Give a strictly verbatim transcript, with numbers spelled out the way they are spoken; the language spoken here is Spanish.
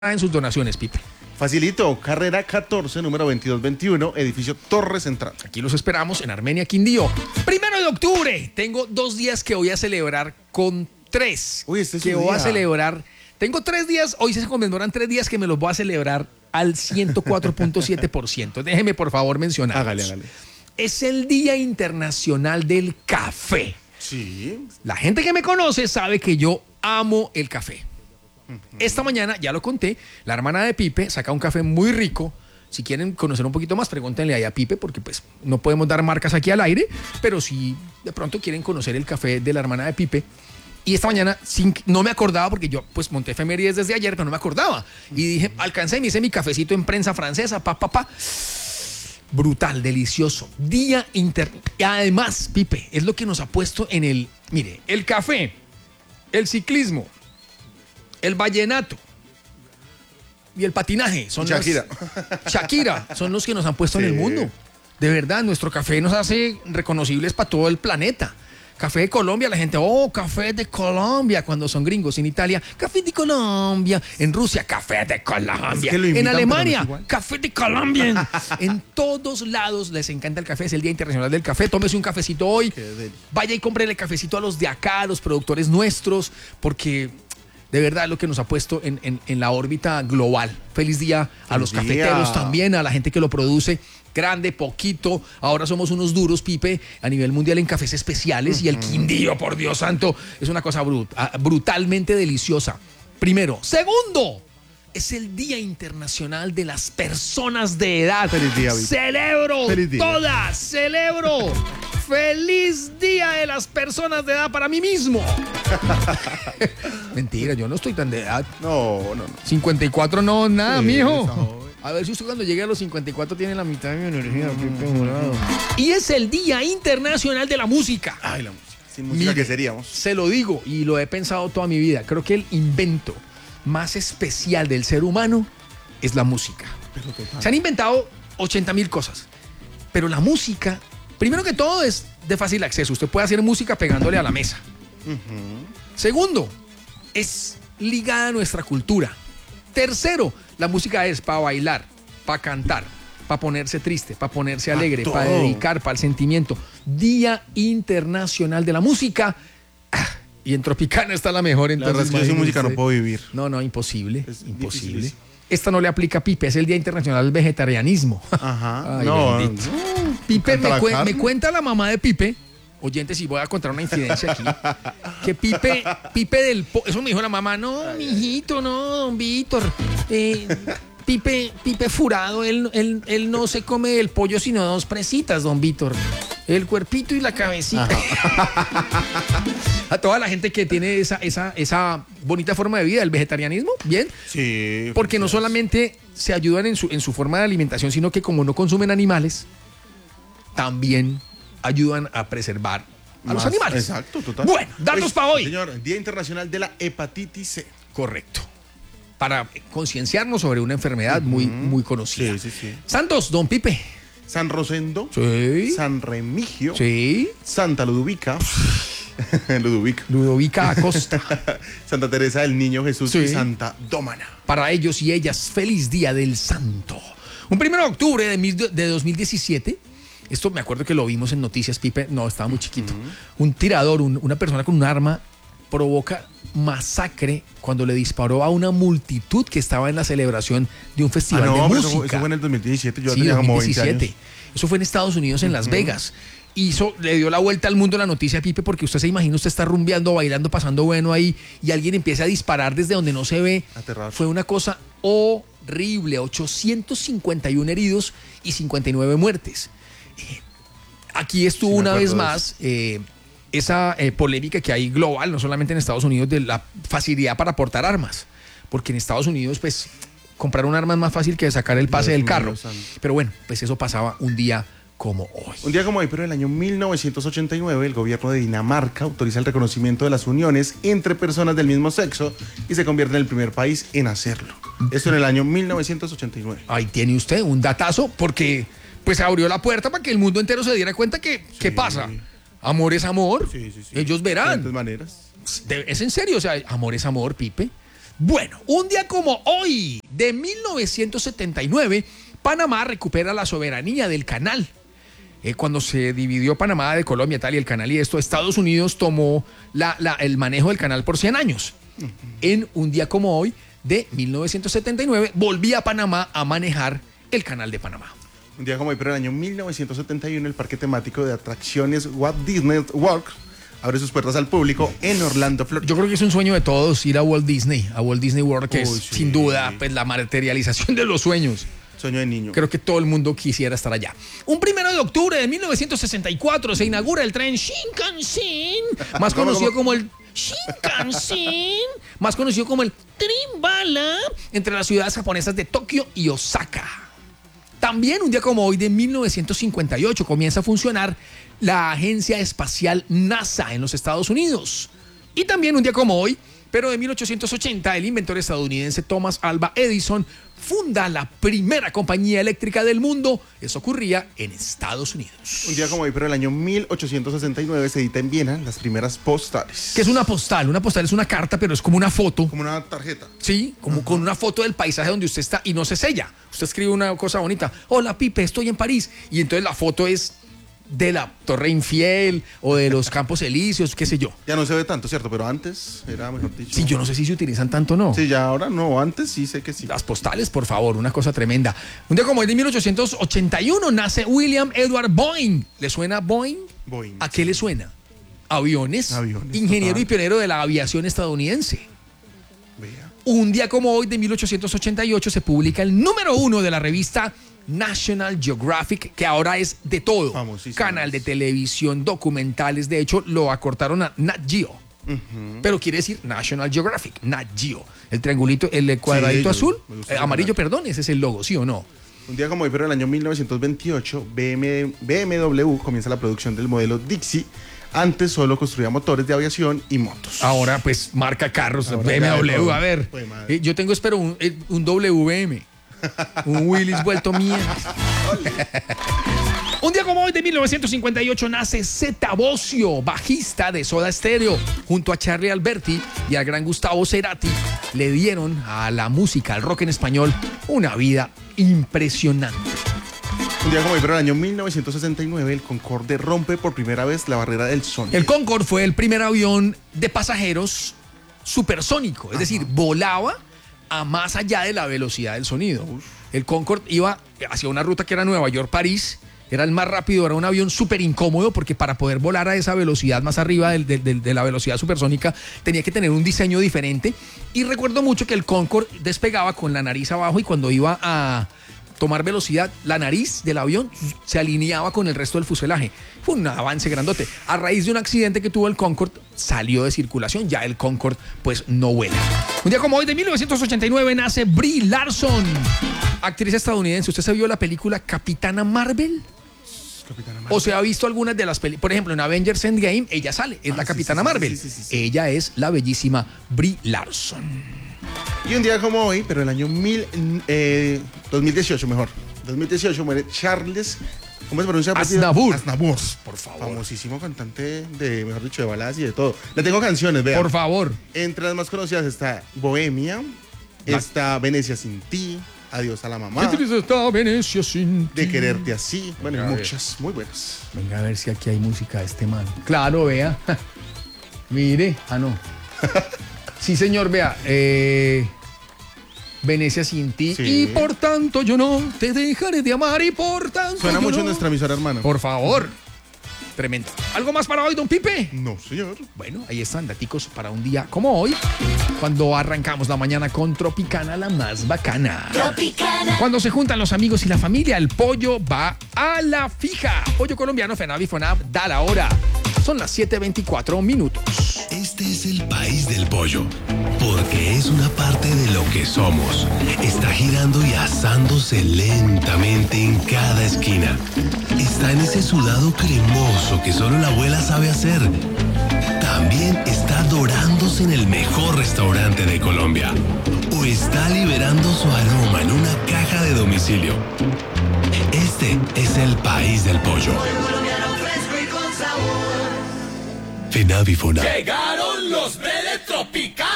en sus donaciones, Pipe. Facilito, carrera catorce, número veintidós veintiuno, edificio Torre Central. Aquí los esperamos en Armenia, Quindío. Primero de octubre, tengo dos días que voy a celebrar con tres. Uy, este es que su voy día. a celebrar. Tengo tres días, hoy se conmemoran tres días que me los voy a celebrar al ciento cuatro punto siete por ciento. Déjeme, por favor, mencionar. Hágale, hágale. Es el Día Internacional del Café. Sí. La gente que me conoce sabe que yo amo el café. Esta mañana, ya lo conté, la hermana de Pipe saca un café muy rico. Si quieren conocer un poquito más, pregúntenle ahí a Pipe, porque pues no podemos dar marcas aquí al aire, pero si de pronto quieren conocer el café de la hermana de Pipe. Y esta mañana sin, no me acordaba, porque yo pues monté efemérides desde ayer, pero no me acordaba. Y dije, alcancé y me hice mi cafecito en prensa francesa, pa, pa, pa. Brutal, delicioso. Día inter... Y además, Pipe, es lo que nos ha puesto en el... Mire, el café, el ciclismo, el vallenato y el patinaje son Shakira. Las... Shakira son los que nos han puesto sí. en el mundo. De verdad, nuestro café nos hace reconocibles para todo el planeta. Café de Colombia, la gente, oh, café de Colombia, cuando son gringos. En Italia, café de Colombia. En Rusia, café de Colombia. Es que en Alemania, no café de Colombia. En todos lados les encanta el café. Es el Día Internacional del Café. Tómese un cafecito hoy. Vaya y cómprele cafecito a los de acá, a los productores nuestros, porque de verdad es lo que nos ha puesto en, en, en la órbita global. Feliz día a los día. cafeteros también, a la gente que lo produce. Grande, poquito, ahora somos unos duros, Pipe, a nivel mundial en cafés especiales. Uh-huh. Y el Quindío, por Dios santo, es una cosa brut, brutalmente deliciosa. Primero. Segundo, es el Día Internacional de las Personas de Edad. Feliz día, Vic. Celebro Feliz día. todas, celebro. Feliz Día de las Personas de Edad para mí mismo. Mentira, yo no estoy tan de edad. No, no, no. cincuenta y cuatro no, nada, Sí, mijo. A ver si usted cuando llegue a los cincuenta y cuatro tiene la mitad de mi energía. Mm. Y es el Día Internacional de la Música. Ay, la música. Sin música, ¿qué seríamos? Se lo digo y lo he pensado toda mi vida. Creo que el invento más especial del ser humano es la música. Pero total. Se han inventado ochenta mil cosas, pero la música, primero que todo, es de fácil acceso. Usted puede hacer música pegándole a la mesa. Uh-huh. Segundo, es ligada a nuestra cultura. Tercero, la música es para bailar, para cantar, para ponerse triste, para ponerse alegre, para dedicar, para el sentimiento. Día Internacional de la Música. Ah, y en Tropicana está la mejor. Entonces, la verdad es que yo sin música no puedo vivir. No, no, imposible. Es imposible. difícil. Esta no le aplica a Pipe, es el Día Internacional del Vegetarianismo. Ajá. Ay, no, bendito. no. Pipe, me, cu carne? me cuenta la mamá de Pipe. Oyentes, si voy a contar una incidencia aquí, que Pipe, Pipe del... Po eso me dijo la mamá, no, mijito, no, don Víctor, eh, Pipe, Pipe furado, él, él, él no se come el pollo sino dos presitas, don Víctor, el cuerpito y la cabecita. A toda la gente que tiene esa, esa, esa bonita forma de vida, el vegetarianismo, ¿bien? Sí. Porque no pues. solamente se ayudan en su, en su forma de alimentación, sino que como no consumen animales, también ayudan a preservar a Más, los animales. Exacto, total. Bueno, datos pues, para hoy. Señor, Día Internacional de la Hepatitis C. Correcto. Para concienciarnos sobre una enfermedad uh-huh. muy, muy conocida. Sí, sí, sí. Santos, don Pipe. San Rosendo. Sí. San Remigio. Sí. Santa Ludovica. Ludovica. Ludovica Acosta. Santa Teresa del Niño Jesús, sí. Y Santa Dómana. Para ellos y ellas, feliz Día del Santo. Un primero de octubre de, de dos mil diecisiete. Esto me acuerdo que lo vimos en noticias, Pipe. No, estaba muy chiquito. Uh-huh. Un tirador, un, una persona con un arma, provoca masacre cuando le disparó a una multitud que estaba en la celebración de un festival ah, no, de música. Eso, eso fue en el dos mil diecisiete. Yo sí, tenía como dos mil diecisiete. veinte años. Eso fue en Estados Unidos, en uh-huh. Las Vegas. Hizo, le dio la vuelta al mundo la noticia, Pipe, porque usted se imagina, usted está rumbeando, bailando, pasando bueno ahí, y alguien empieza a disparar desde donde no se ve. Aterrador. Fue una cosa horrible. ochocientos cincuenta y uno heridos y cincuenta y nueve muertes. Eh, Aquí estuvo sí, una vez más eh, esa eh, polémica que hay global, no solamente en Estados Unidos, de la facilidad para portar armas. Porque en Estados Unidos, pues, comprar un arma es más fácil que sacar el pase Dios del carro. Mío, pero bueno, pues eso pasaba un día como hoy. Un día como hoy, pero en el año mil novecientos ochenta y nueve, el gobierno de Dinamarca autoriza el reconocimiento de las uniones entre personas del mismo sexo y se convierte en el primer país en hacerlo. Esto en el año mil novecientos ochenta y nueve. Ahí tiene usted un datazo, porque pues abrió la puerta para que el mundo entero se diera cuenta que, sí. ¿qué pasa? Amor es amor. Sí, sí, sí. Ellos verán. De todas maneras. Es en serio, o sea, amor es amor, Pipe. Bueno, un día como hoy, de mil novecientos setenta y nueve, Panamá recupera la soberanía del canal. Eh, cuando se dividió Panamá de Colombia tal y el canal y esto, Estados Unidos tomó la, la, el manejo del canal por cien años. Uh-huh. En un día como hoy, de mil novecientos setenta y nueve, volvía Panamá a manejar el canal de Panamá. Un día como hoy, pero en el año mil novecientos setenta y uno, el parque temático de atracciones Walt Disney World abre sus puertas al público en Orlando, Florida. Yo creo que es un sueño de todos ir a Walt Disney, a Walt Disney World, que Uy, es sí. sin duda pues, la materialización de los sueños. Sueño de niño. Creo que todo el mundo quisiera estar allá. Un primero de octubre de mil novecientos sesenta y cuatro se inaugura el tren Shinkansen, más conocido como el Shinkansen, más conocido como el Tren-Bala, entre las ciudades japonesas de Tokio y Osaka. También un día como hoy de mil novecientos cincuenta y ocho comienza a funcionar la Agencia Espacial NASA en los Estados Unidos. Y también un día como hoy, pero de mil ochocientos ochenta, el inventor estadounidense Thomas Alva Edison funda la primera compañía eléctrica del mundo. Eso ocurría en Estados Unidos. Un día como hoy, pero en el año mil ochocientos sesenta y nueve se edita en Viena las primeras postales. ¿Qué es una postal? Una postal es una carta, pero es como una foto. Como una tarjeta. Sí, como uh-huh. con una foto del paisaje donde usted está y no se sella. Usted escribe una cosa bonita. Hola, Pipe, estoy en París. Y entonces la foto es de la Torre Infiel o de los Campos Elíseos, qué sé yo. Ya no se ve tanto, ¿cierto? Pero antes era, mejor dicho. Sí, yo no sé si se utilizan tanto o no. Sí, ya ahora no, antes sí sé que sí. Las postales, por favor, una cosa tremenda. Un día como el de mil ochocientos ochenta y uno nace William Edward Boeing. ¿Le suena Boeing? Boeing. ¿A qué le suena? Aviones. Aviones. Ingeniero total. y pionero de la aviación estadounidense. Vea. Un día como hoy de mil ochocientos ochenta y ocho se publica el número uno de la revista National Geographic, que ahora es de todo. Canal de televisión, documentales. De hecho, lo acortaron a Nat Geo. Uh-huh. Pero quiere decir National Geographic, Nat Geo. El triangulito, el cuadradito sí, azul, eh, amarillo, perdón, ese es el logo, ¿sí o no? Un día como hoy, pero en el año mil novecientos veintiocho, B M W comienza la producción del modelo Dixie. Antes solo construía motores de aviación y motos. Ahora, pues, marca carros, ahora B M W. A ver, eh, yo tengo, espero, un, un W M. Un Willis vuelto mierda. Un día como hoy de mil novecientos cincuenta y ocho nace Zeta Bosio, bajista de Soda Stereo. Junto a Charlie Alberti y al gran Gustavo Cerati, le dieron a la música, al rock en español, una vida impresionante. Un día como hoy, pero en el año mil novecientos sesenta y nueve, el Concorde rompe por primera vez la barrera del sonido. El Concorde fue el primer avión de pasajeros supersónico, es Ajá. decir, volaba a más allá de la velocidad del sonido. Uf. El Concorde iba hacia una ruta que era Nueva York-París, era el más rápido, era un avión súper incómodo porque para poder volar a esa velocidad más arriba de, de, de, de la velocidad supersónica tenía que tener un diseño diferente. Y recuerdo mucho que el Concorde despegaba con la nariz abajo y cuando iba a tomar velocidad, la nariz del avión se alineaba con el resto del fuselaje. Fue un avance grandote. A raíz de un accidente que tuvo el Concorde, salió de circulación. Ya el Concorde, pues, no vuela. Un día como hoy, de mil novecientos ochenta y nueve, nace Brie Larson, actriz estadounidense. ¿Usted se vio la película Capitana Marvel? Capitana Marvel. ¿O se ha visto algunas de las películas? Por ejemplo, en Avengers Endgame, ella sale, es ah, la Capitana sí, sí, Marvel. Sí, sí, sí, sí. Ella es la bellísima Brie Larson. Y un día como hoy, pero el año mil, eh, dos mil dieciocho mejor, dos mil dieciocho muere Charles, ¿cómo se pronuncia? Aznavour. Aznavour, por favor. Famosísimo cantante de, mejor dicho, de baladas y de todo. Le tengo canciones, vean. Por favor. Entre las más conocidas está Bohemia, La... está Venecia sin ti, Adiós a la mamá. ¿Qué triste está Venecia sin ti? De quererte así. Bueno, Venga, muchas, muy buenas. Venga a ver si aquí hay música de este man. Claro, vea. Mire, ah no. Sí, señor, vea. Eh, Venecia sin ti. Sí. Y por tanto yo no te dejaré de amar y por tanto Suena yo mucho no... nuestra emisora hermana. Por favor. Tremendo. ¿Algo más para hoy, don Pipe? No, señor. Bueno, ahí están daticos para un día como hoy, cuando arrancamos la mañana con Tropicana, la más bacana. Tropicana. Cuando se juntan los amigos y la familia, el pollo va a la fija. Pollo colombiano, Fenavi Fonab, da la hora. Son las siete veinticuatro minutos. Este es el país del pollo, porque es una parte de lo que somos. Está girando y asándose lentamente en cada esquina. Está en ese sudado cremoso que solo la abuela sabe hacer. También está dorándose en el mejor restaurante de Colombia. O está liberando su aroma en una caja de domicilio. Este es el país del pollo. Fenavi Fonab. Llegaron los de Tropicana.